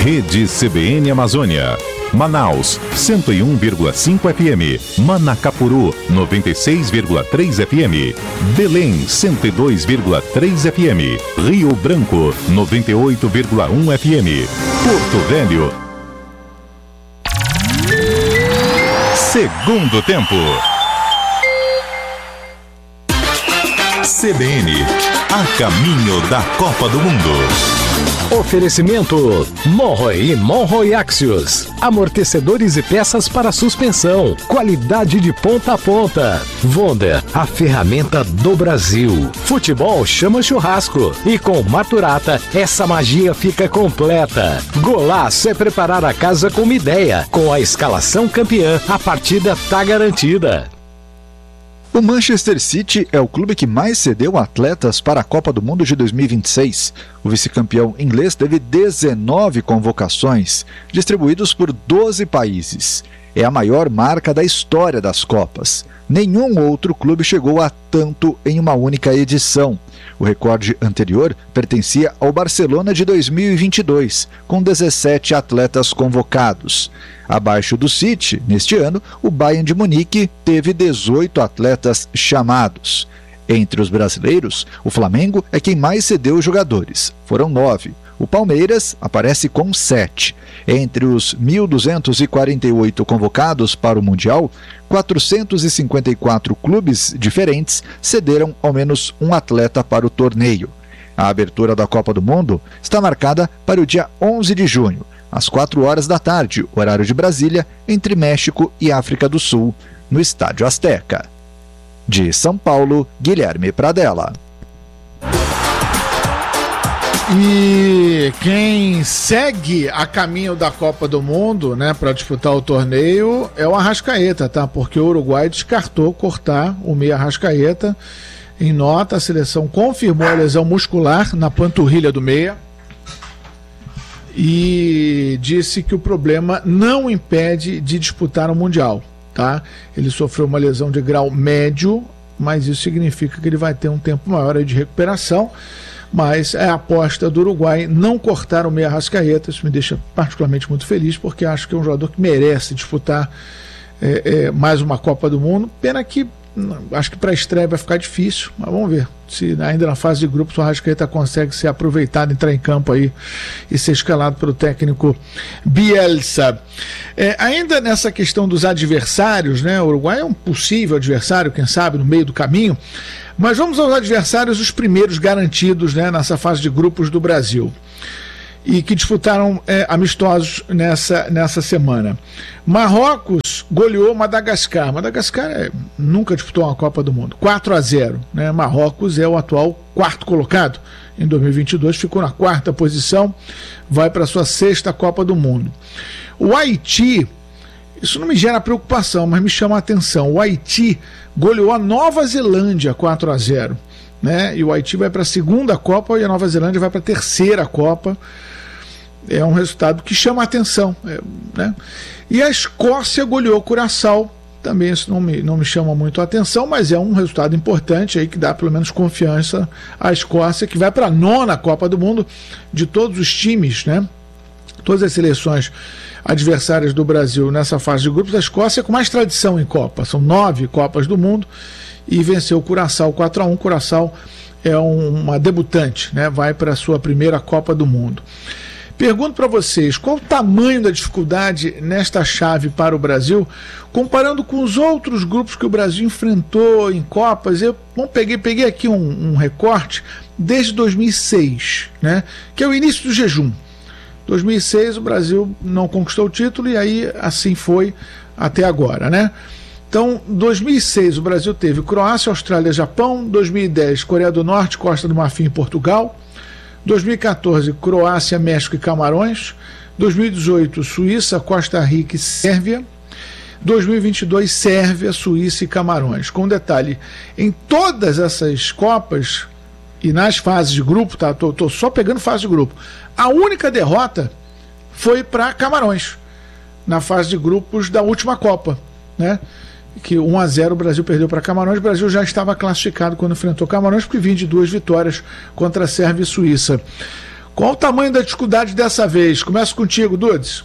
Rede CBN Amazônia. Manaus, 101,5 FM. Manacapuru, 96,3 FM. Belém, 102,3 FM. Rio Branco, 98,1 FM. Porto Velho. Segundo tempo. CBN, a caminho da Copa do Mundo. Oferecimento Monroe e Monroe Axios. Amortecedores e peças para suspensão. Qualidade de ponta a ponta. Wonder, a ferramenta do Brasil. Futebol chama churrasco. E com Maturata, essa magia fica completa. Golaço é preparar a casa com uma ideia. Com a escalação campeã, a partida tá garantida. O Manchester City é o clube que mais cedeu atletas para a Copa do Mundo de 2026. O vice-campeão inglês teve 19 convocações, distribuídos por 12 países. É a maior marca da história das Copas. Nenhum outro clube chegou a tanto em uma única edição. O recorde anterior pertencia ao Barcelona de 2022, com 17 atletas convocados. Abaixo do City, neste ano, o Bayern de Munique teve 18 atletas chamados. Entre os brasileiros, o Flamengo é quem mais cedeu jogadores. Foram 9. O Palmeiras aparece com 7. Entre os 1.248 convocados para o Mundial, 454 clubes diferentes cederam ao menos um atleta para o torneio. A abertura da Copa do Mundo está marcada para o dia 11 de junho, às 4 horas da tarde, horário de Brasília, entre México e África do Sul, no Estádio Azteca. De São Paulo, Guilherme Pradella. E quem segue a caminho da Copa do Mundo, né, para disputar o torneio é o Arrascaeta, tá? Porque o Uruguai descartou cortar o meia Arrascaeta. Em nota, a seleção confirmou a lesão muscular na panturrilha do meia e disse que o problema não impede de disputar o Mundial, tá? Ele sofreu uma lesão de grau médio, mas isso significa que ele vai ter um tempo maior aí de recuperação. Mas é a aposta do Uruguai não cortar o meia Arrascaeta. Isso me deixa particularmente muito feliz, porque acho que é um jogador que merece disputar mais uma Copa do Mundo. Pena que acho que para a estreia vai ficar difícil, mas vamos ver se ainda na fase de grupos o Arrascaeta consegue ser aproveitado, entrar em campo aí e ser escalado pelo técnico Bielsa. Ainda nessa questão dos adversários, né? O Uruguai é um possível adversário, quem sabe, no meio do caminho. Mas vamos aos adversários, os primeiros garantidos, né, nessa fase de grupos do Brasil e que disputaram amistosos nessa semana. Marrocos goleou Madagascar. Madagascar nunca disputou uma Copa do Mundo. 4-0. Né? Marrocos é o atual quarto colocado. Em 2022 ficou na quarta posição, vai para a sua sexta Copa do Mundo. O Haiti, isso não me gera preocupação, mas me chama a atenção. O Haiti goleou a Nova Zelândia 4-0. Né? E o Haiti vai para a segunda Copa e a Nova Zelândia vai para a terceira Copa. É um resultado que chama a atenção. Né? E a Escócia goleou Curaçao. Também isso não me chama muito a atenção, mas é um resultado importante aí que dá pelo menos confiança à Escócia, que vai para a nona Copa do Mundo de todos os times, né? Todas as seleções adversárias do Brasil nessa fase de grupos. A Escócia é com mais tradição em Copa. São 9 Copas do Mundo e venceu o Curaçao 4-1. Curaçao é uma debutante, né? Vai para a sua primeira Copa do Mundo. Pergunto para vocês, qual o tamanho da dificuldade nesta chave para o Brasil, comparando com os outros grupos que o Brasil enfrentou em Copas? Eu peguei aqui um recorte desde 2006, né? Que é o início do jejum. 2006 o Brasil não conquistou o título e aí assim foi até agora, né? Então, 2006 o Brasil teve Croácia, Austrália, Japão. 2010 Coreia do Norte, Costa do Marfim e Portugal. 2014 Croácia, México e Camarões. 2018 Suíça, Costa Rica e Sérvia. 2022 Sérvia, Suíça e Camarões. Com detalhe, em todas essas Copas e nas fases de grupo, tá? Tô só pegando fase de grupo. A única derrota foi para Camarões, na fase de grupos da última Copa, né? Que 1-0 o Brasil perdeu para Camarões. O Brasil já estava classificado quando enfrentou Camarões, porque vinha de 2 vitórias contra a Sérvia e Suíça. Qual o tamanho da dificuldade dessa vez? Começa contigo, Dudes.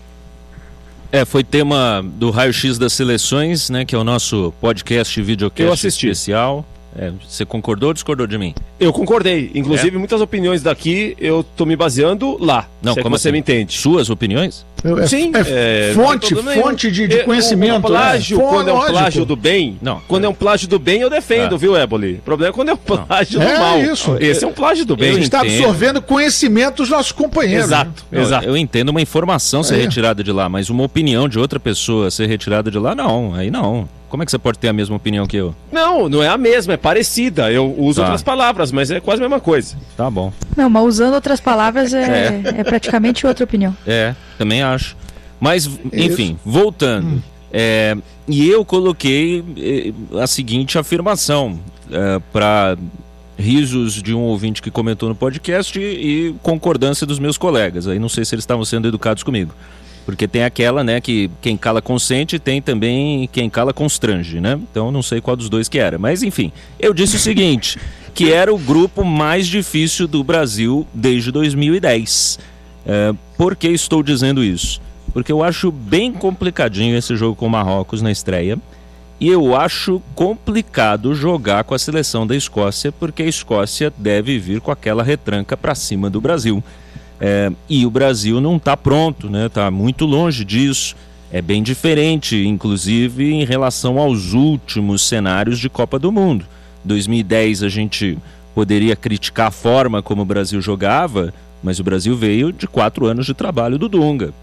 Foi tema do Raio-X das Seleções, né, que é o nosso podcast e videocast especial. Você concordou ou discordou de mim? Eu concordei. Inclusive, muitas opiniões daqui eu tô me baseando lá. Não, como você me entende? Suas opiniões? Sim. Fonte de conhecimento. Plágio, quando é um plágio do bem. Não. Quando é um plágio do bem, eu defendo, viu, Éboli? O problema é quando é um plágio do mal. Isso. Esse é um plágio do bem. A gente está absorvendo conhecimento dos nossos companheiros. Exato. Eu entendo uma informação ser retirada de lá, mas uma opinião de outra pessoa ser retirada de lá, não. Aí não. Como é que você pode ter a mesma opinião que eu? Não é a mesma, é parecida. Eu uso outras palavras, mas é quase a mesma coisa. Tá bom. Não, mas usando outras palavras é praticamente outra opinião. Também acho. Mas, enfim, voltando. E eu coloquei a seguinte afirmação para risos de um ouvinte que comentou no podcast e concordância dos meus colegas. Aí não sei se eles estavam sendo educados comigo. Porque tem aquela, né, que quem cala consente, tem também quem cala constrange, né? Então não sei qual dos dois que era. Mas enfim, eu disse o seguinte, que era o grupo mais difícil do Brasil desde 2010. Por que estou dizendo isso? Porque eu acho bem complicadinho esse jogo com o Marrocos na estreia. E eu acho complicado jogar com a seleção da Escócia, porque a Escócia deve vir com aquela retranca para cima do Brasil. E o Brasil não está pronto, né? Está muito longe disso. É bem diferente, inclusive em relação aos últimos cenários de Copa do Mundo. 2010 a gente poderia criticar a forma como o Brasil jogava, mas o Brasil veio de 4 anos de trabalho do Dunga.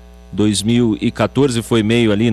2014 foi meio ali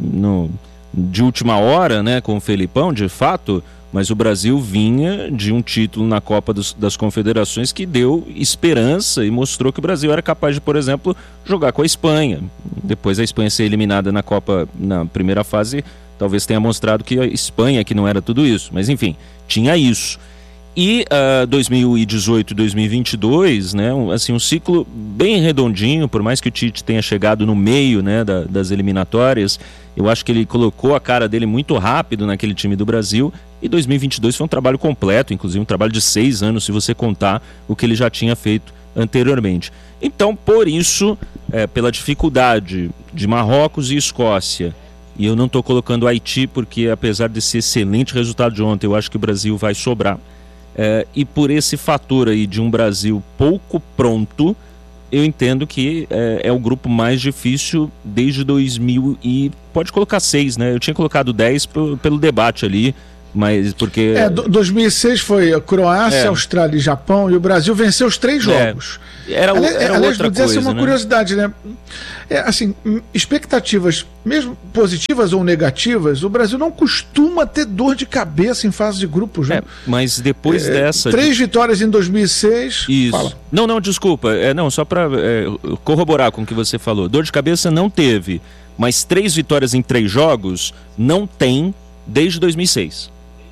de última hora, né, com o Felipão, de fato, mas o Brasil vinha de um título na Copa das Confederações que deu esperança e mostrou que o Brasil era capaz de, por exemplo, jogar com a Espanha. Depois a Espanha ser eliminada na Copa na primeira fase, talvez tenha mostrado que a Espanha que não era tudo isso, mas enfim, tinha isso. E 2018 e 2022, né, um ciclo bem redondinho, por mais que o Tite tenha chegado no meio, né, das eliminatórias, eu acho que ele colocou a cara dele muito rápido naquele time do Brasil, e 2022 foi um trabalho completo, inclusive um trabalho de 6 anos, se você contar o que ele já tinha feito anteriormente. Então, por isso, pela dificuldade de Marrocos e Escócia, e eu não estou colocando Haiti, porque apesar desse excelente resultado de ontem, eu acho que o Brasil vai sobrar. E por esse fator aí de um Brasil pouco pronto, eu entendo que é o grupo mais difícil desde 2000 e pode colocar 6, né? Eu tinha colocado 10 pelo debate ali, mas porque... 2006 foi a Croácia, Austrália e Japão, e o Brasil venceu os 3 jogos. Era outra coisa, uma curiosidade, né? Assim, expectativas, mesmo positivas ou negativas, o Brasil não costuma ter dor de cabeça em fase de grupos, né? Mas depois dessa... 3 vitórias em 2006... Isso. Fala. Não, desculpa. Só para corroborar com o que você falou. Dor de cabeça não teve, mas 3 vitórias em 3 jogos não tem desde 2006.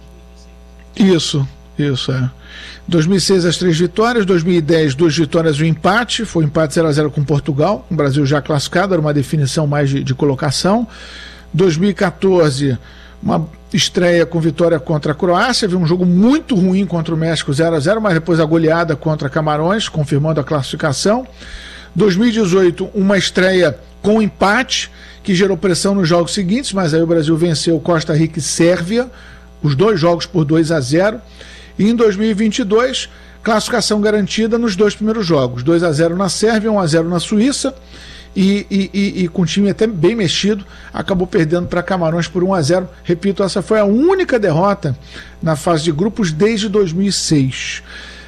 Isso. 2006 as 3 vitórias, 2010 2 vitórias e um empate, foi um empate 0-0 com Portugal, o Brasil já classificado, era uma definição mais de colocação. 2014 uma estreia com vitória contra a Croácia, viu um jogo muito ruim contra o México 0-0, mas depois a goleada contra Camarões, confirmando a classificação. 2018 uma estreia com empate, que gerou pressão nos jogos seguintes, mas aí o Brasil venceu Costa Rica e Sérvia, os 2 jogos por 2-0. E em 2022, classificação garantida nos 2 primeiros jogos, 2-0 na Sérvia, 1-0 na Suíça, e com o time até bem mexido, acabou perdendo para Camarões por 1-0. Repito, essa foi a única derrota na fase de grupos desde 2006.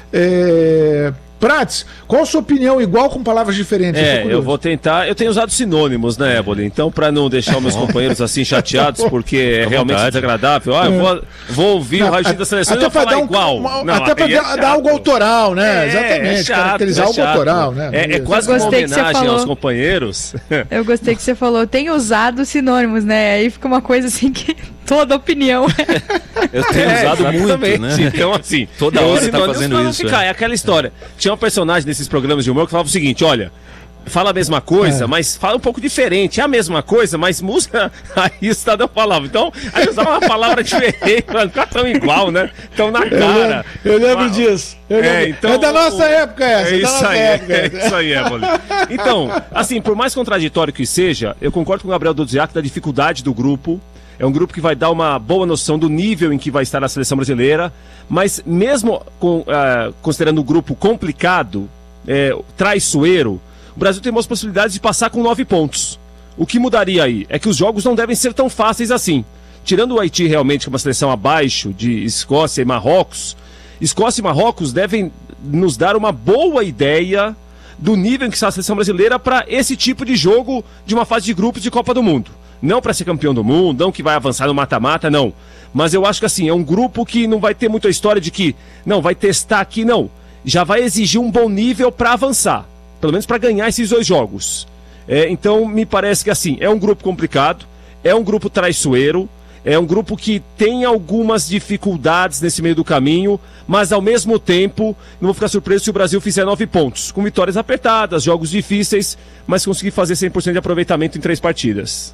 Prats, qual a sua opinião, igual com palavras diferentes? Eu vou tentar. Eu tenho usado sinônimos, né, Éboli? Então, para não deixar os meus companheiros assim chateados, porque é realmente desagradável, eu vou ouvir o Raio-X da Seleção e vou falar igual. Até para dar algo autoral, né? Exatamente, caracterizar algo autoral, né? É quase uma homenagem aos companheiros. Eu gostei que você falou, tem usado sinônimos, né? Aí fica uma coisa assim que toda opinião. Eu tenho usado muito, né? Então, assim, toda hora tá fazendo isso. É aquela história. Tinha um personagem nesses programas de humor que falava o seguinte, olha, fala a mesma coisa, mas fala um pouco diferente. É a mesma cocoisa, mas usa aí o cidadão falava. Então, aí usava uma palavra diferente, pra não ficar tão igual, né? Tão na cara. Eu lembro disso. Então, é da nossa época essa. É isso aí, Éboli. Então, assim, por mais contraditório que seja, eu concordo com o Gabriel Dudziak da dificuldade do grupo. É um grupo que vai dar uma boa noção do nível em que vai estar a seleção brasileira, mas mesmo considerando o grupo complicado, traiçoeiro, o Brasil tem boas possibilidades de passar com 9 pontos. O que mudaria aí é que os jogos não devem ser tão fáceis assim. Tirando o Haiti realmente, que é uma seleção abaixo de Escócia e Marrocos, Escócia e Marrocos devem nos dar uma boa ideia do nível em que está a seleção brasileira para esse tipo de jogo de uma fase de grupos de Copa do Mundo. Não para ser campeão do mundo, não que vai avançar no mata-mata, não. Mas eu acho que assim, é um grupo que não vai ter muita história de que, não, vai testar aqui, não. Já vai exigir um bom nível para avançar. Pelo menos para ganhar esses 2 jogos. Então, me parece que assim, é um grupo complicado, é um grupo traiçoeiro, é um grupo que tem algumas dificuldades nesse meio do caminho, mas ao mesmo tempo, não vou ficar surpreso se o Brasil fizer 9 pontos, com vitórias apertadas, jogos difíceis, mas conseguir fazer 100% de aproveitamento em 3 partidas.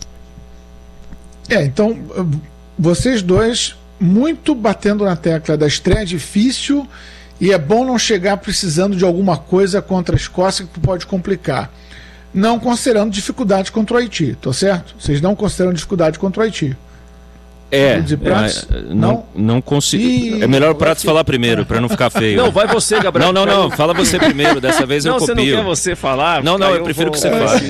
Então, vocês dois muito batendo na tecla da estreia difícil, e é bom não chegar precisando de alguma coisa contra a Escócia que pode complicar. Não considerando dificuldade contra o Haiti, tô certo? Vocês não consideram dificuldade contra o Haiti? Não consigo. É melhor o Pratos falar primeiro, para não ficar feio. Não, vai você, Gabriel. Não, fala você primeiro, dessa vez eu copio. Não, você não quer você falar? Não, eu prefiro que você fale.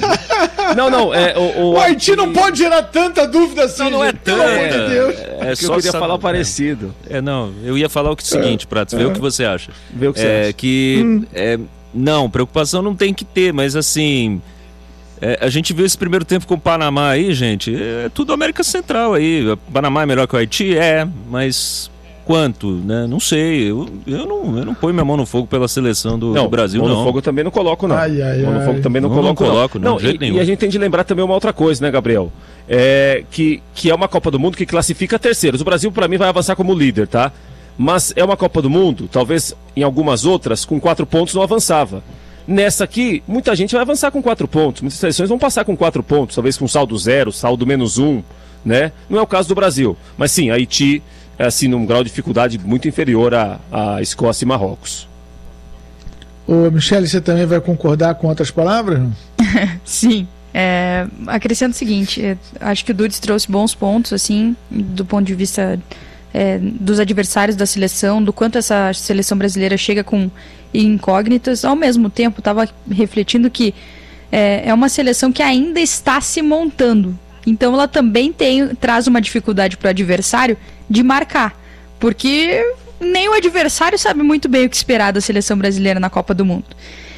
O Haiti não pode gerar tanta dúvida assim. Não é tanta. Pelo amor de Deus. Só eu queria falar parecido. Eu ia falar o seguinte, Pratos, vê o que você acha. Vê o que você acha. Não, preocupação não tem que ter, mas assim... a gente viu esse primeiro tempo com o Panamá aí, gente, é tudo América Central aí. O Panamá é melhor que o Haiti? mas quanto, né? Não sei, eu não ponho minha mão no fogo pela seleção do Brasil, não. Mão no fogo eu também não coloco, não. Mão no fogo também não coloco, não. De jeito nenhum. E a gente tem de lembrar também uma outra coisa, né, Gabriel? Que é uma Copa do Mundo que classifica terceiros. O Brasil, para mim, vai avançar como líder, tá? Mas é uma Copa do Mundo, talvez em algumas outras, com 4 pontos não avançava. Nessa aqui, muita gente vai avançar com 4 pontos. Muitas seleções vão passar com 4 pontos, talvez com saldo 0, saldo -1, né? Não é o caso do Brasil. Mas sim, Haiti é assim, num grau de dificuldade muito inferior à Escócia e Marrocos. Ô, Michele, você também vai concordar com outras palavras? Sim. Acrescento o seguinte, acho que o Dudes trouxe bons pontos, assim, do ponto de vista dos adversários da seleção, do quanto essa seleção brasileira chega com incógnitas. Ao mesmo tempo, estava refletindo que é uma seleção que ainda está se montando. Então ela também traz uma dificuldade para o adversário de marcar, porque nem o adversário sabe muito bem o que esperar da seleção brasileira na Copa do Mundo.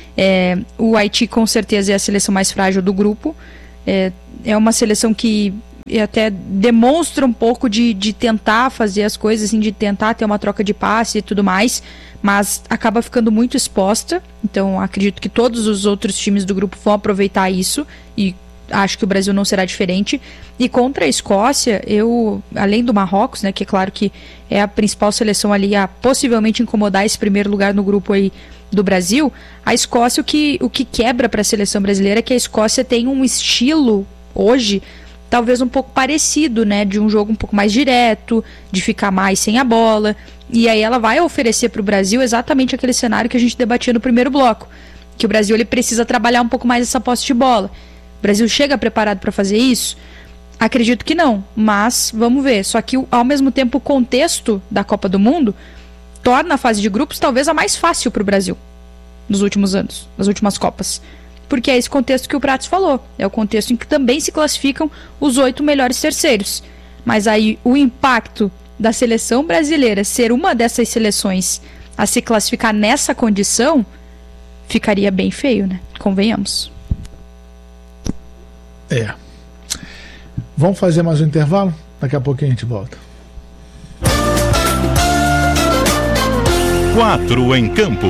O Haiti com certeza é a seleção mais frágil do grupo, é uma seleção que até demonstra um pouco de tentar fazer as coisas, assim, de tentar ter uma troca de passe e tudo mais, mas acaba ficando muito exposta. Então acredito que todos os outros times do grupo vão aproveitar isso, e acho que o Brasil não será diferente. E contra a Escócia, além do Marrocos, né, que é claro que é a principal seleção ali a possivelmente incomodar esse primeiro lugar no grupo aí do Brasil, a Escócia, o que quebra para a seleção brasileira é que a Escócia tem um estilo hoje talvez um pouco parecido, né, de um jogo um pouco mais direto, de ficar mais sem a bola, e aí ela vai oferecer para o Brasil exatamente aquele cenário que a gente debatia no primeiro bloco, que o Brasil ele precisa trabalhar um pouco mais essa posse de bola. O Brasil chega preparado para fazer isso? Acredito que não, mas vamos ver. Só que ao mesmo tempo o contexto da Copa do Mundo torna a fase de grupos talvez a mais fácil para o Brasil nos últimos anos, nas últimas Copas. Porque é esse contexto que o Pratos falou. É o contexto em que também se classificam os 8 melhores terceiros. Mas aí o impacto da seleção brasileira ser uma dessas seleções a se classificar nessa condição ficaria bem feio, né? Convenhamos. Vamos fazer mais um intervalo? Daqui a pouquinho a gente volta. 4 em campo.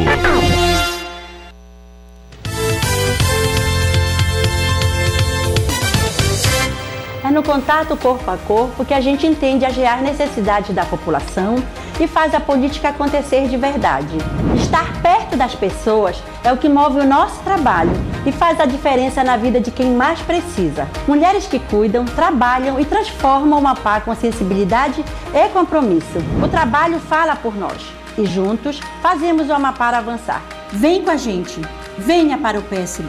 É no contato corpo a corpo que a gente entende as reais necessidades da população e faz a política acontecer de verdade. Estar perto perto das pessoas é o que move o nosso trabalho e faz a diferença na vida de quem mais precisa. Mulheres que cuidam, trabalham e transformam o Amapá com sensibilidade e compromisso. O trabalho fala por nós e juntos fazemos o Amapá avançar. Vem com a gente, venha para o PSD.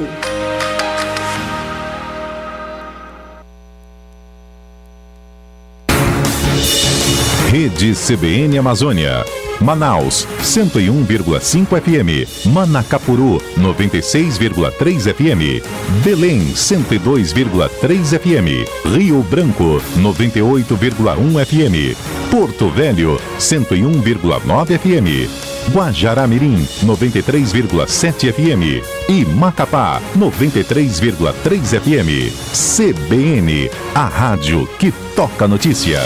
Rede CBN Amazônia. Manaus, 101,5 FM. Manacapuru, 96,3 FM. Belém, 102,3 FM. Rio Branco, 98,1 FM. Porto Velho, 101,9 FM. Guajará-Mirim, 93,7 FM. E Macapá, 93,3 FM. CBN, a rádio que toca notícia.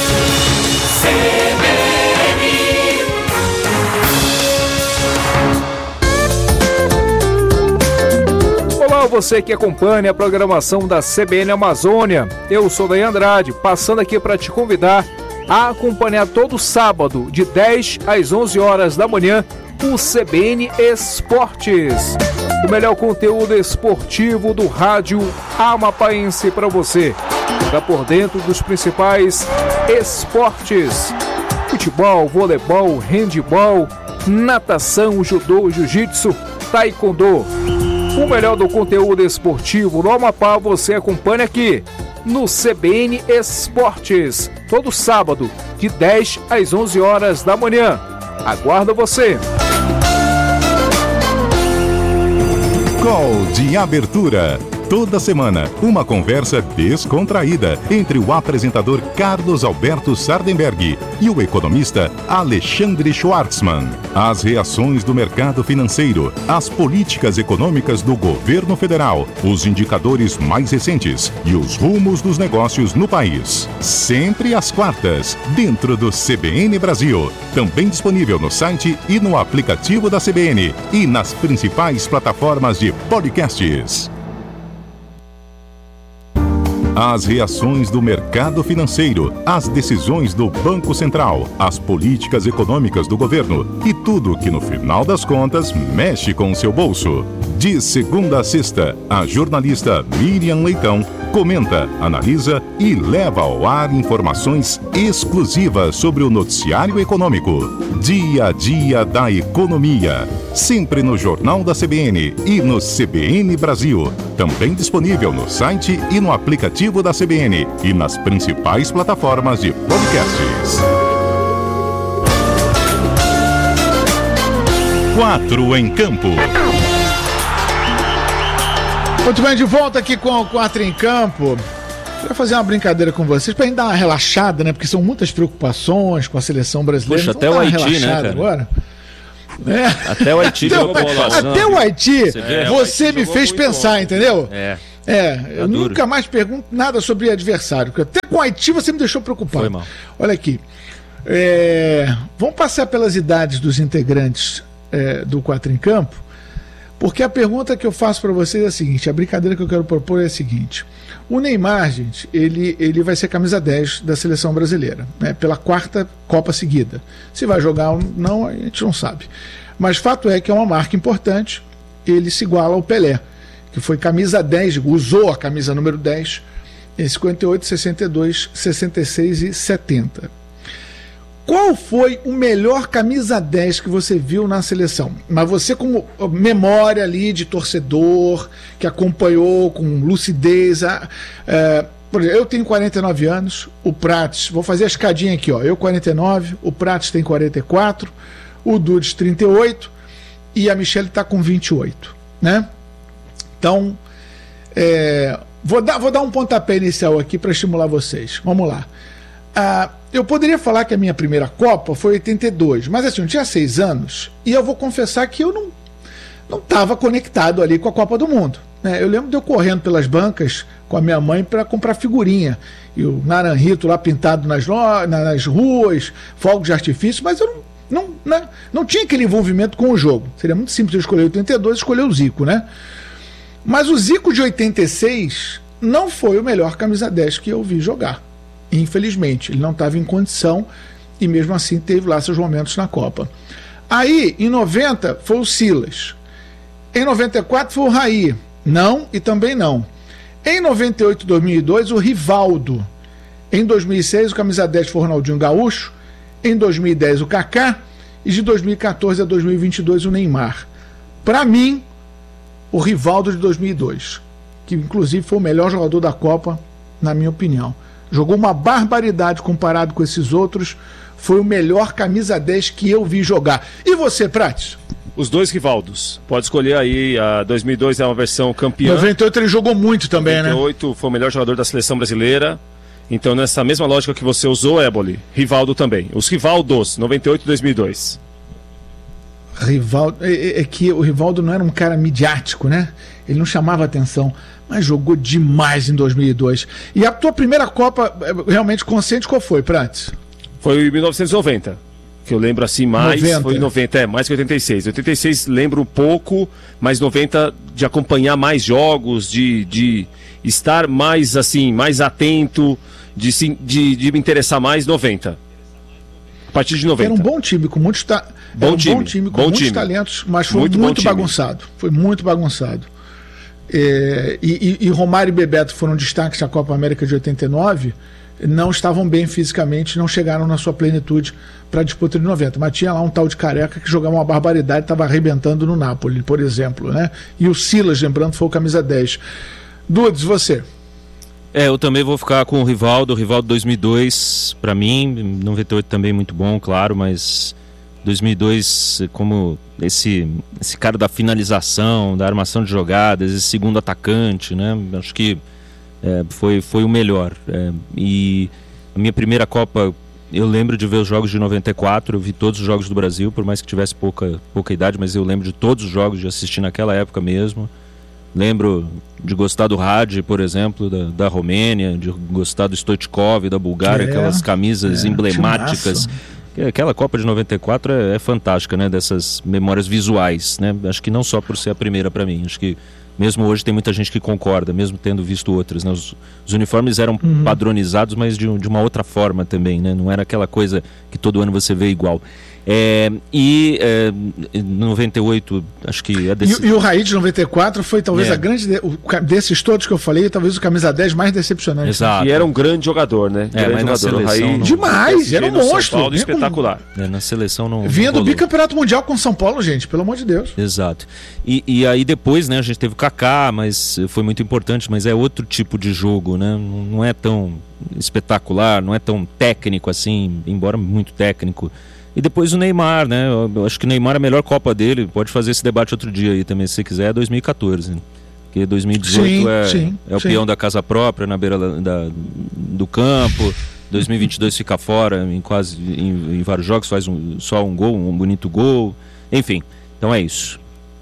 Olá, você que acompanha a programação da CBN Amazônia. Eu sou Daí Andrade, passando aqui para te convidar a acompanhar todo sábado, de 10 às 11 horas da manhã, o CBN Esportes. O melhor conteúdo esportivo do rádio amapaense para você. Fica por dentro dos principais esportes: futebol, voleibol, handebol, natação, judô, jiu-jitsu, taekwondo. O melhor do conteúdo esportivo no Amapá você acompanha aqui no CBN Esportes, todo sábado, de 10 às 11 horas da manhã. Aguardo você! Call de abertura. Toda semana, uma conversa descontraída entre o apresentador Carlos Alberto Sardenberg e o economista Alexandre Schwartzman. As reações do mercado financeiro, as políticas econômicas do governo federal, os indicadores mais recentes e os rumos dos negócios no país. Sempre às quartas, dentro do CBN Brasil. Também disponível no site e no aplicativo da CBN e nas principais plataformas de podcasts. As reações do mercado financeiro, as decisões do Banco Central, as políticas econômicas do governo e tudo que, no final das contas, mexe com o seu bolso. De segunda a sexta, a jornalista Miriam Leitão comenta, analisa e leva ao ar informações exclusivas sobre o noticiário econômico. Dia a dia da economia. Sempre no Jornal da CBN e no CBN Brasil. Também disponível no site e no aplicativo da CBN e nas principais plataformas de podcasts. 4 em Campo. Muito bem, de volta aqui com o 4 em Campo. Queria fazer uma brincadeira com vocês para a gente dar uma relaxada, né? Porque são muitas preocupações com a seleção brasileira. Poxa, até o Haiti, né, cara? Agora. Até o Haiti. Até o Haiti, você me fez pensar, bom, entendeu? Eu nunca mais pergunto nada sobre adversário. Porque até com o Haiti você me deixou preocupado. Foi mal. Olha aqui. Vamos passar pelas idades dos integrantes do 4 em Campo. Porque a pergunta que eu faço para vocês é a seguinte, a brincadeira que eu quero propor é a seguinte: o Neymar, gente, ele vai ser camisa 10 da seleção brasileira, né, pela 4ª Copa seguida. Se vai jogar ou não, a gente não sabe. Mas fato é que é uma marca importante, ele se iguala ao Pelé, que foi camisa 10, usou a camisa número 10 em 58, 62, 66 e 70. Qual foi o melhor camisa 10 que você viu na seleção? Mas você, como memória ali de torcedor, que acompanhou com lucidez. Por exemplo, eu tenho 49 anos, o Prates, vou fazer a escadinha aqui, ó. Eu 49, o Prates tem 44, o Dudes 38 e a Michele está com 28, né? Então, vou dar um pontapé inicial aqui para estimular vocês. Vamos lá. Eu poderia falar que a minha primeira Copa foi 82, mas assim, eu tinha 6 anos e eu vou confessar que eu não estava conectado ali com a Copa do Mundo, né? Eu lembro de eu correndo pelas bancas com a minha mãe para comprar figurinha e o Naranjito lá pintado nas ruas, fogos de artifício, mas eu não tinha aquele envolvimento com o jogo. Seria muito simples eu escolher 82 e escolher o Zico, né? Mas o Zico de 86 não foi o melhor camisa 10 que eu vi jogar. Infelizmente, ele não estava em condição e mesmo assim teve lá seus momentos na Copa. Aí, em 90, foi o Silas. Em 94 foi o Raí. Não e também não. Em 98 e 2002, o Rivaldo. Em 2006, o camisa 10 foi o Ronaldinho Gaúcho. Em 2010, o Kaká. E de 2014 a 2022, o Neymar. Para mim, o Rivaldo de 2002, que inclusive foi o melhor jogador da Copa, na minha opinião. Jogou uma barbaridade comparado com esses outros. Foi o melhor camisa 10 que eu vi jogar. E você, Prates? Os dois Rivaldos. Pode escolher aí. A 2002 é uma versão campeã. 98 ele jogou muito também, 98 né? Foi o melhor jogador da seleção brasileira. Então, nessa mesma lógica que você usou, Éboli, Rivaldo também. Os Rivaldos, 98 e 2002. Rivaldo, é que o Rivaldo não era um cara midiático, né? Ele não chamava atenção, mas jogou demais em 2002. E a tua primeira Copa realmente consciente qual foi, Prates? Foi em 1990, que eu lembro assim mais. 90. Foi em 90, mais que 86. 86 lembro um pouco, mas 90 de acompanhar mais jogos, de estar mais assim, mais atento, de me interessar mais, 90. A partir de 90. Era um bom time, com muitos bom time com muitos talentos, mas foi muito bagunçado. Foi muito bagunçado. E Romário e Bebeto foram destaques da Copa América de 89, não estavam bem fisicamente, não chegaram na sua plenitude para a disputa de 90. Mas tinha lá um tal de Careca que jogava uma barbaridade, estava arrebentando no Napoli, por exemplo, né? E o Silas, lembrando, foi o camisa 10. Dudes, você? Eu também vou ficar com o Rivaldo 2002, para mim, 98 também muito bom, claro, mas 2002 como esse cara da finalização, da armação de jogadas, esse segundo atacante, né? Acho que foi o melhor. E a minha primeira Copa, eu lembro de ver os jogos de 94, eu vi todos os jogos do Brasil, por mais que tivesse pouca idade, mas eu lembro de todos os jogos, de assistir naquela época mesmo. Lembro de gostar do Hagi, por exemplo, da Romênia, de gostar do Stoichkov, da Bulgária, aquelas camisas emblemáticas. Aquela Copa de 94 é fantástica, né? Dessas memórias visuais, né? Acho que não só por ser a primeira para mim, acho que mesmo hoje tem muita gente que concorda, mesmo tendo visto outras, né? Os uniformes eram padronizados, mas de uma outra forma também, né? Não era aquela coisa que todo ano você vê igual. E 98, acho que e o Raí de 94 foi talvez a grande desses todos que eu falei, talvez o camisa 10 mais decepcionante. Exato. E era um grande jogador, né? Mas na seleção Raí, demais, era um monstro. Paulo, espetacular. Na seleção não. Vinha do bicampeonato mundial com São Paulo, gente, pelo amor de Deus. Exato. E aí depois, né, a gente teve o Kaká, mas foi muito importante, mas é outro tipo de jogo, né? Não é tão espetacular, não é tão técnico assim, embora muito técnico. E depois o Neymar, né? Eu acho que o Neymar, a melhor Copa dele, pode fazer esse debate outro dia aí também, se você quiser, é 2014. Porque 2018 é o peão da casa própria, na beira do campo. 2022 fica fora em vários jogos, faz só um gol, um bonito gol. Enfim, então é isso.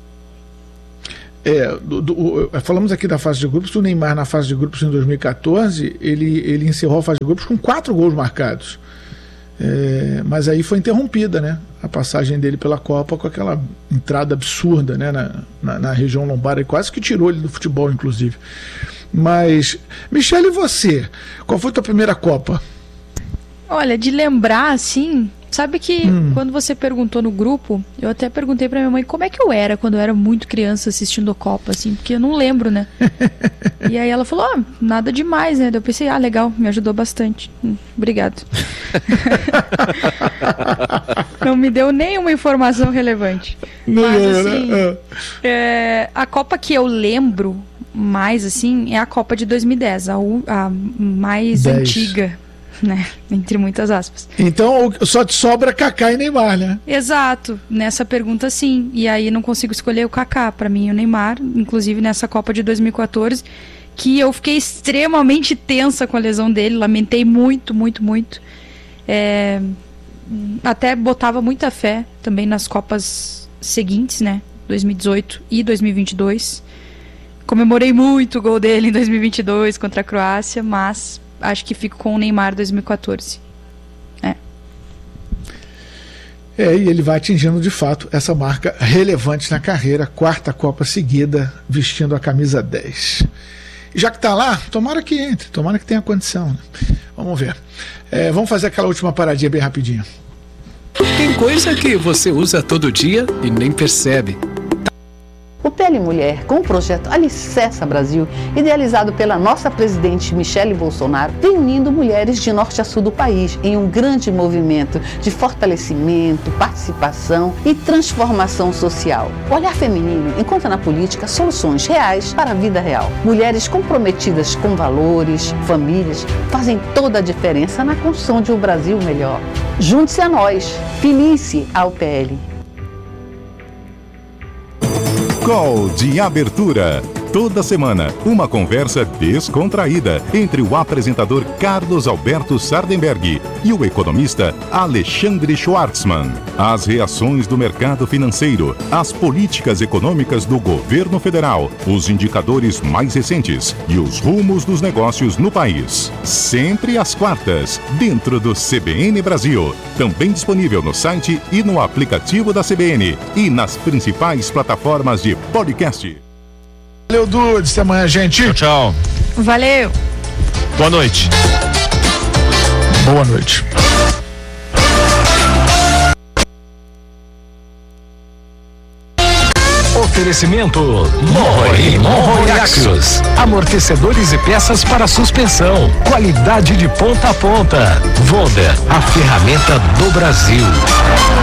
Falamos aqui da fase de grupos. O Neymar, na fase de grupos em 2014, ele encerrou a fase de grupos com 4 gols marcados. Mas aí foi interrompida, né, a passagem dele pela Copa com aquela entrada absurda, né, na região lombar, e quase que tirou ele do futebol, inclusive. Mas, Michele, e você? Qual foi a tua primeira Copa? Olha, de lembrar, assim, sabe que quando você perguntou no grupo, eu até perguntei pra minha mãe como é que eu era quando eu era muito criança assistindo a Copa, assim, porque eu não lembro, né? E aí ela falou, nada demais, né? Daí eu pensei, legal, me ajudou bastante. Obrigado. Não me deu nenhuma informação relevante. Mas, assim, a Copa que eu lembro mais, assim, é a Copa de 2010, a mais antiga, né? Entre muitas aspas. Então só te sobra Kaká e Neymar, né? Exato, nessa pergunta sim. E aí não consigo escolher o Kaká, para mim o Neymar, inclusive nessa Copa de 2014, que eu fiquei extremamente tensa com a lesão dele, lamentei muito, muito, muito. Até botava muita fé também nas Copas seguintes, né? 2018 e 2022. Comemorei muito o gol dele em 2022 contra a Croácia, mas acho que fico com o Neymar 2014. E ele vai atingindo de fato essa marca relevante na carreira, 4ª Copa seguida, vestindo a camisa 10. Já que tá lá, tomara que entre, tomara que tenha condição, né? Vamos ver. Vamos fazer aquela última paradinha bem rapidinho. Tem coisa que você usa todo dia e nem percebe. O PL Mulher, com o projeto Alicerça Brasil, idealizado pela nossa presidente Michele Bolsonaro, vem unindo mulheres de norte a sul do país em um grande movimento de fortalecimento, participação e transformação social. O olhar feminino encontra na política soluções reais para a vida real. Mulheres comprometidas com valores, famílias, fazem toda a diferença na construção de um Brasil melhor. Junte-se a nós, filie-se ao PL. Call de abertura. Toda semana, uma conversa descontraída entre o apresentador Carlos Alberto Sardenberg e o economista Alexandre Schwartzman. As reações do mercado financeiro, as políticas econômicas do governo federal, os indicadores mais recentes e os rumos dos negócios no país. Sempre às quartas, dentro do CBN Brasil. Também disponível no site e no aplicativo da CBN e nas principais plataformas de podcast. Valeu, Dudes. Até amanhã, gente. Tchau. Valeu. Boa noite. Boa noite. Oferecimento Monroe Axios. Amortecedores e peças para suspensão. Qualidade de ponta a ponta. Wonder, a ferramenta do Brasil.